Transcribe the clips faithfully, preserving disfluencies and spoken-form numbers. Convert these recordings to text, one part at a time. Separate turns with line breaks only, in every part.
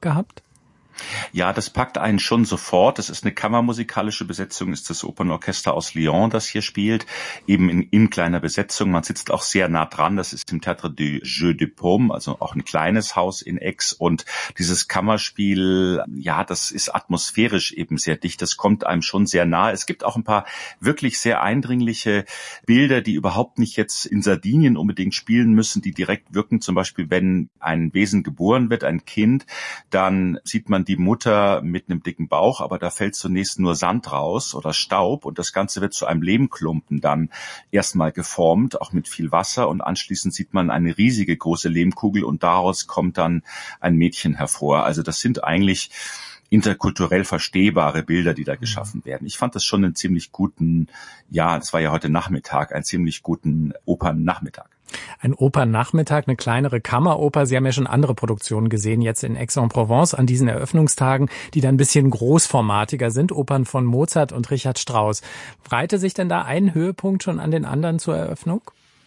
gehabt?
Ja, das packt einen schon sofort. Das ist eine kammermusikalische Besetzung, ist das Opernorchester aus Lyon, das hier spielt, eben in, in kleiner Besetzung. Man sitzt auch sehr nah dran. Das ist im Théâtre du Jeu de Paume, also auch ein kleines Haus in Aix. Und dieses Kammerspiel, ja, das ist atmosphärisch eben sehr dicht. Das kommt einem schon sehr nah. Es gibt auch ein paar wirklich sehr eindringliche Bilder, die überhaupt nicht jetzt in Sardinien unbedingt spielen müssen, die direkt wirken. Zum Beispiel, wenn ein Wesen geboren wird, ein Kind, dann sieht man die Mutter mit einem dicken Bauch, aber da fällt zunächst nur Sand raus oder Staub und das Ganze wird zu einem Lehmklumpen dann erstmal geformt, auch mit viel Wasser und anschließend sieht man eine riesige große Lehmkugel und daraus kommt dann ein Mädchen hervor. Also das sind eigentlich interkulturell verstehbare Bilder, die da geschaffen werden. Ich fand das schon einen ziemlich guten, ja, es war ja heute Nachmittag, einen ziemlich guten Opernnachmittag.
Ein Opernnachmittag, eine kleinere Kammeroper. Sie haben ja schon andere Produktionen gesehen, jetzt in Aix-en-Provence an diesen Eröffnungstagen, die dann ein bisschen großformatiger sind. Opern von Mozart und Richard Strauss. Reihte sich denn da ein Höhepunkt schon an den anderen zur Eröffnung?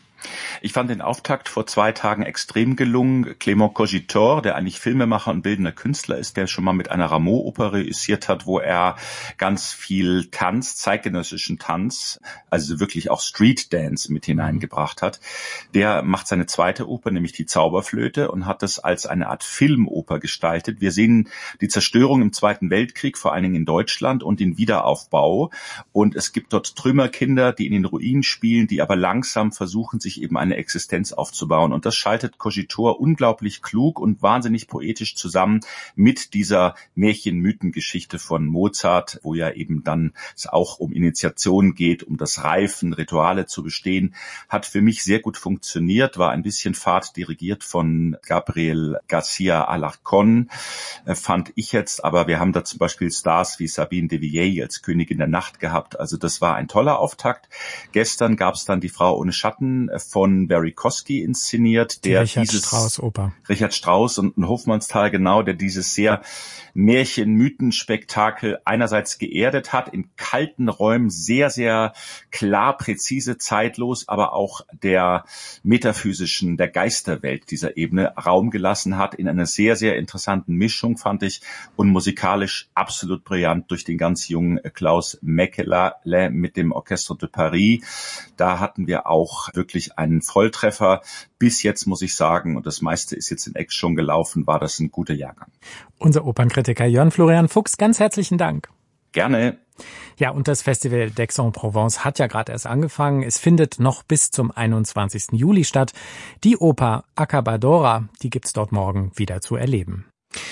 Ich fand den Auftakt vor zwei Tagen extrem gelungen. Clément Cogitor, der eigentlich Filmemacher und bildender Künstler ist, der schon mal mit einer Rameau-Oper reüssiert hat, wo er ganz viel Tanz, zeitgenössischen Tanz, also wirklich auch Street Dance mit hineingebracht hat. Der macht seine zweite Oper, nämlich die Zauberflöte, und hat das als eine Art Filmoper gestaltet. Wir sehen die Zerstörung im Zweiten Weltkrieg, vor allen Dingen in Deutschland, und den Wiederaufbau. Und es gibt dort Trümmerkinder, die in den Ruinen spielen, die aber langsam versuchen, sich eben eine Existenz aufzubauen. Und das schaltet Cogitor unglaublich klug und wahnsinnig poetisch zusammen mit dieser Märchen-Mythen-Geschichte von Mozart, wo ja eben dann es auch um Initiation geht, um das Reifen, Rituale zu bestehen. Hat für mich sehr gut funktioniert, war ein bisschen fad dirigiert von Gabriel García Alarcón, fand ich jetzt. Aber wir haben da zum Beispiel Stars wie Sabine de Villiers als Königin der Nacht gehabt. Also das war ein toller Auftakt. Gestern gab es dann die Frau ohne Schatten von Barry Kosky inszeniert, der
die Richard
dieses
Strauss Oper.
Richard Strauss und ein Hofmannsthal, genau, der dieses sehr Märchen-Mythen-Spektakel einerseits geerdet hat, in kalten Räumen sehr, sehr klar, präzise, zeitlos, aber auch der metaphysischen, der Geisterwelt dieser Ebene Raum gelassen hat, in einer sehr, sehr interessanten Mischung, fand ich, und musikalisch absolut brillant durch den ganz jungen Klaus Mekele mit dem Orchestre de Paris. Da hatten wir auch wirklich einen Volltreffer. Bis jetzt muss ich sagen, und das meiste ist jetzt in Aix schon gelaufen, war das ein guter Jahrgang.
Unser Opernkritiker Jörn Florian Fuchs, ganz herzlichen Dank.
Gerne.
Ja, und das Festival d'Aix-en-Provence hat ja gerade erst angefangen. Es findet noch bis zum einundzwanzigsten Juli statt. Die Oper Accabadora, die gibt's dort morgen wieder zu erleben.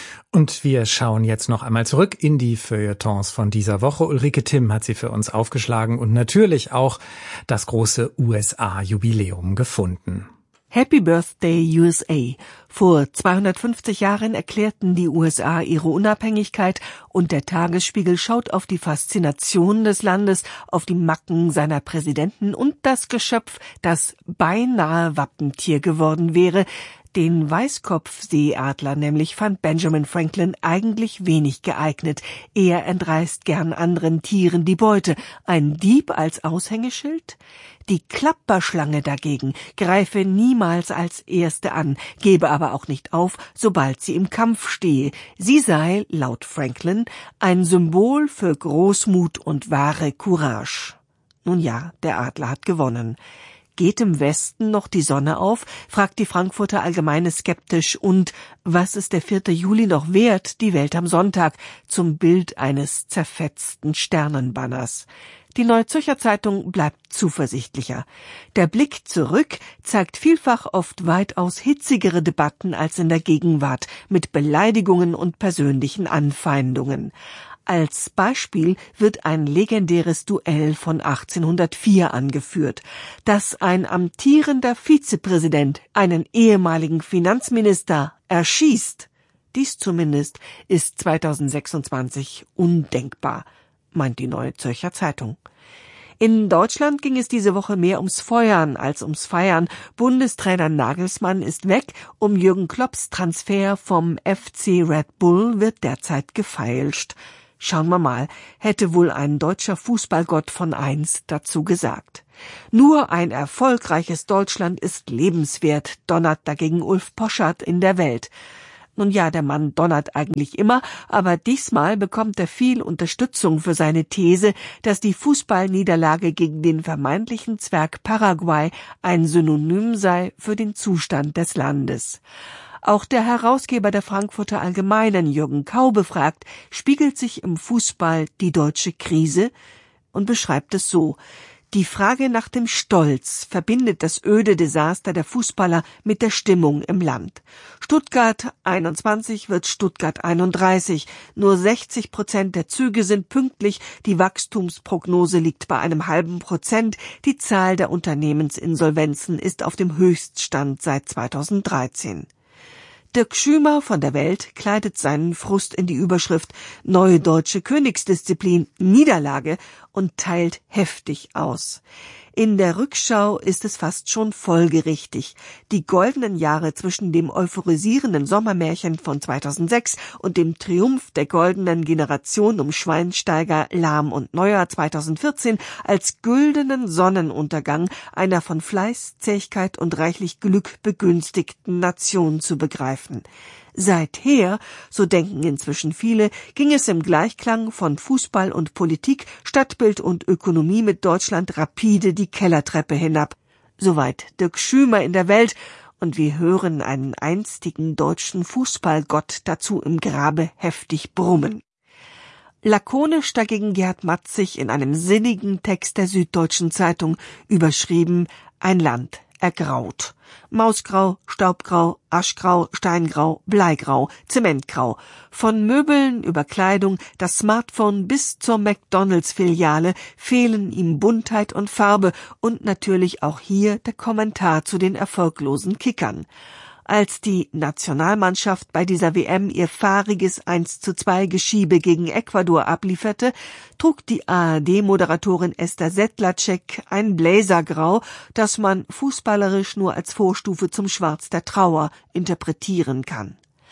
Und wir schauen jetzt noch einmal zurück in die Feuilletons von dieser Woche. Ulrike Timm hat sie für uns aufgeschlagen und natürlich auch das große U S A-Jubiläum gefunden.
Happy Birthday U S A. Vor zweihundertfünfzig Jahren erklärten die U S A ihre Unabhängigkeit und der Tagesspiegel schaut auf die Faszination des Landes, auf die Macken seiner Präsidenten und das Geschöpf, das beinahe Wappentier geworden wäre. Den Weißkopfseeadler nämlich fand Benjamin Franklin eigentlich wenig geeignet. Er entreißt gern anderen Tieren die Beute. Ein Dieb als Aushängeschild? Die Klapperschlange dagegen greife niemals als erste an, gebe aber auch nicht auf, sobald sie im Kampf stehe. Sie sei, laut Franklin, ein Symbol für Großmut und wahre Courage. Nun ja, der Adler hat gewonnen. Geht im Westen noch die Sonne auf? Fragt die Frankfurter Allgemeine skeptisch. Und was ist der vierte Juli noch wert, die Welt am Sonntag, zum Bild eines zerfetzten Sternenbanners? Die Neue Zürcher Zeitung bleibt zuversichtlicher. Der Blick zurück zeigt vielfach oft weitaus hitzigere Debatten als in der Gegenwart, mit Beleidigungen und persönlichen Anfeindungen. Als Beispiel wird ein legendäres Duell von achtzehnhundertvier angeführt, dass ein amtierender Vizepräsident einen ehemaligen Finanzminister erschießt. Dies zumindest ist zweitausendsechsundzwanzig undenkbar, meint die Neue Zürcher Zeitung. In Deutschland ging es diese Woche mehr ums Feuern als ums Feiern. Bundestrainer Nagelsmann ist weg. Um Jürgen Klopps Transfer vom F C Red Bull wird derzeit gefeilscht. Schauen wir mal, hätte wohl ein deutscher Fußballgott von einst dazu gesagt. Nur ein erfolgreiches Deutschland ist lebenswert, donnert dagegen Ulf Poschardt in der Welt. Nun ja, der Mann donnert eigentlich immer, aber diesmal bekommt er viel Unterstützung für seine These, dass die Fußballniederlage gegen den vermeintlichen Zwerg Paraguay ein Synonym sei für den Zustand des Landes. Auch der Herausgeber der Frankfurter Allgemeinen, Jürgen Kaube, fragt, spiegelt sich im Fußball die deutsche Krise? Und beschreibt es so: Die Frage nach dem Stolz verbindet das öde Desaster der Fußballer mit der Stimmung im Land. Stuttgart einundzwanzig wird Stuttgart einunddreißig. Nur sechzig Prozent der Züge sind pünktlich. Die Wachstumsprognose liegt bei einem halben Prozent. Die Zahl der Unternehmensinsolvenzen ist auf dem Höchststand seit zweitausenddreizehn. Dirk Schümer von der Welt kleidet seinen Frust in die Überschrift Neue deutsche Königsdisziplin Niederlage und teilt heftig aus. In der Rückschau ist es fast schon folgerichtig. Die goldenen Jahre zwischen dem euphorisierenden Sommermärchen von zweitausendsechs und dem Triumph der goldenen Generation um Schweinsteiger, Lahm und Neuer zweitausendvierzehn als güldenen Sonnenuntergang einer von Fleiß, Zähigkeit und reichlich Glück begünstigten Nation zu begreifen. Seither, so denken inzwischen viele, ging es im Gleichklang von Fußball und Politik, Stadtbild und Ökonomie mit Deutschland rapide die Kellertreppe hinab. Soweit Dirk Schümer in der Welt, und wir hören einen einstigen deutschen Fußballgott dazu im Grabe heftig brummen. Lakonisch dagegen Gerhard Matzig in einem sinnigen Text der Süddeutschen Zeitung, überschrieben »Ein Land ergraut«. Mausgrau, Staubgrau, Aschgrau, Steingrau, Bleigrau, Zementgrau. Von Möbeln über Kleidung, das Smartphone bis zur McDonalds-Filiale fehlen ihm Buntheit und Farbe und natürlich auch hier der Kommentar zu den erfolglosen Kickern. Als die Nationalmannschaft bei dieser W M ihr fahriges eins zu zwei Geschiebe gegen Ecuador ablieferte, trug die A R D-Moderatorin Esther Sedlacek ein Blazergrau, das man fußballerisch nur als Vorstufe zum Schwarz der Trauer interpretieren kann.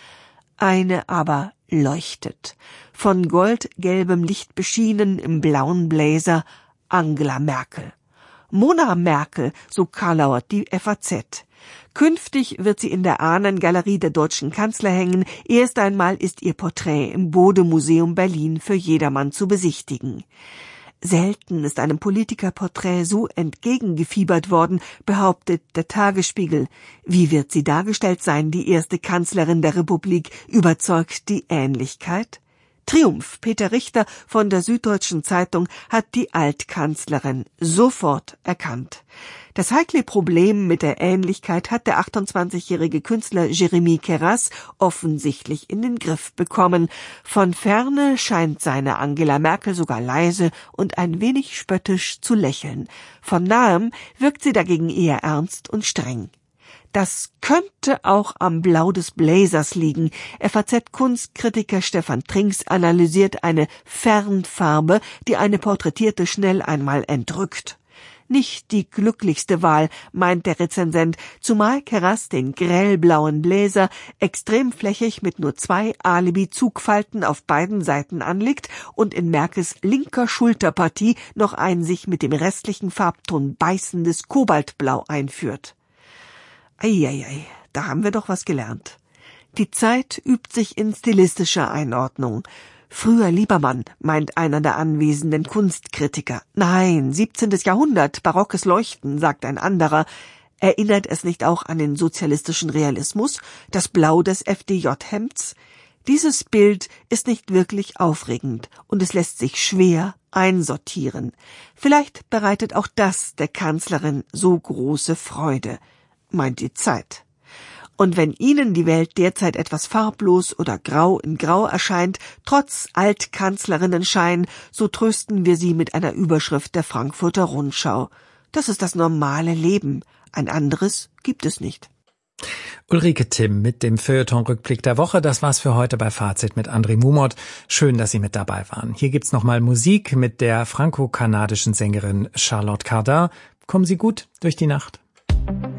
Eine aber leuchtet, von goldgelbem Licht beschienen im blauen Blazer, Angela Merkel. Mona Merkel, so karlauert die F A Z. Künftig wird sie in der Ahnengalerie der deutschen Kanzler hängen. Erst einmal ist ihr Porträt im Bode-Museum Berlin für jedermann zu besichtigen. Selten ist einem Politikerporträt so entgegengefiebert worden, behauptet der Tagesspiegel. Wie wird sie dargestellt sein, die erste Kanzlerin der Republik? Überzeugt die Ähnlichkeit? Triumph. Peter Richter von der Süddeutschen Zeitung hat die Altkanzlerin sofort erkannt. Das heikle Problem mit der Ähnlichkeit hat der achtundzwanzigjährige Künstler Jeremy Keras offensichtlich in den Griff bekommen. Von Ferne scheint seine Angela Merkel sogar leise und ein wenig spöttisch zu lächeln. Von Nahem wirkt sie dagegen eher ernst und streng. Das könnte auch am Blau des Blazers liegen. F A Z-Kunstkritiker Stefan Trinks analysiert eine Fernfarbe, die eine Porträtierte schnell einmal entrückt. Nicht die glücklichste Wahl, meint der Rezensent, zumal Keras den grellblauen Blazer extrem flächig mit nur zwei Alibi-Zugfalten auf beiden Seiten anlegt und in Merkels linker Schulterpartie noch ein sich mit dem restlichen Farbton beißendes Kobaltblau einführt. Eieiei, da haben wir doch was gelernt. Die Zeit übt sich in stilistischer Einordnung. Früher Liebermann, meint einer der anwesenden Kunstkritiker. Nein, siebzehntes Jahrhundert, barockes Leuchten, sagt ein anderer. Erinnert es nicht auch an den sozialistischen Realismus, das Blau des F D J-Hemds? Dieses Bild ist nicht wirklich aufregend und es lässt sich schwer einsortieren. Vielleicht bereitet auch das der Kanzlerin so große Freude, meint die Zeit. Und wenn Ihnen die Welt derzeit etwas farblos oder grau in grau erscheint, trotz Altkanzlerinnenschein, so trösten wir Sie mit einer Überschrift der Frankfurter Rundschau. Das ist das normale Leben. Ein anderes gibt es nicht.
Ulrike Timm mit dem Feuilleton-Rückblick der Woche. Das war's für heute bei Fazit mit André Mumot. Schön, dass Sie mit dabei waren. Hier gibt's nochmal Musik mit der franco-kanadischen Sängerin Charlotte Cardin. Kommen Sie gut durch die Nacht.